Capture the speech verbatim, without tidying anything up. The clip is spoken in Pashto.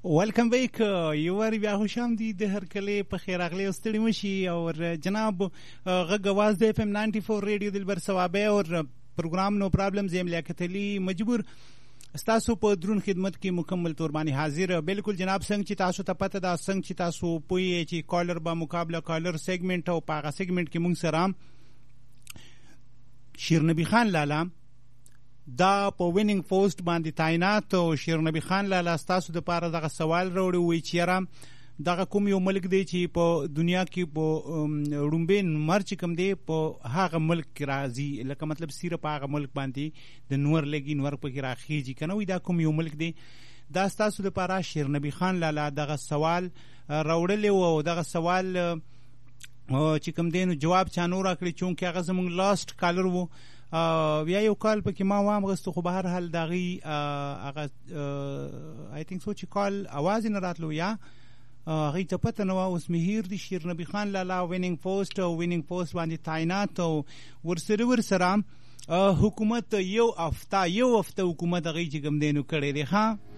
ویلکم بیک یو واری بیا خوش آمدید هر کله په خیر اغلی او ستړي مشي او جناب غږ اواز د اف ام نائنٹی فور ریډیو دلبر ثوابه او پروګرام نو پرابلم زم لیاقت علی مجبور تاسو په درون خدمت کې مکمل تور باندې حاضر بالکل جناب څنګه چې تاسو ته پته دا څنګه چې تاسو پوي چې کالر با مقابله کالر سیگمنٹ او پاغه سیگمنٹ کې مونږ سره شیرنبی خان لالا دا په ویننګ پوسټ باندې تعینات او شیرنبی خان لالا تاسو د پاره دغه سوال راوړی وی چیرې دغه کوم یو ملک دی چې په دنیا کې په رومبین مرچ کم دی په هغه ملک راځي لکه مطلب سیره په هغه ملک باندې د نور لګي نور په کې راخیږي کنه وی دا کوم یو ملک دی دا تاسو د پاره شیرنبی خان لالا دغه سوال راوړلی او دغه سوال چې کوم دی نو جواب چا نور راکړي چونکه هغه زموږ لاست کالر وو بیا یو کال پکې ما وام غوښتو خو به هر حال دغه هغه آی تھنک سو چې کال اواز نه راتلو یا هغه ته پته نو اوس مهیر دی شیرنبی خان لالا ویننګ پوسټ او ویننګ پوسټ باندې تعینات او ورسره ورسره حکومت یو هفته یو هفته حکومت هغه چې کوم دینو کړی دی ها